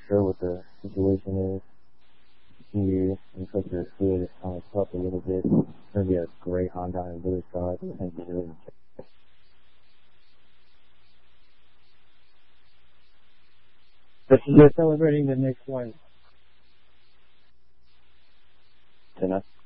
sure what the situation is. Here, looks like the fluid is kind of up a little bit. It's going to be a gray Honda and blue side. I think it's really They're celebrating the Knicks win. tonight.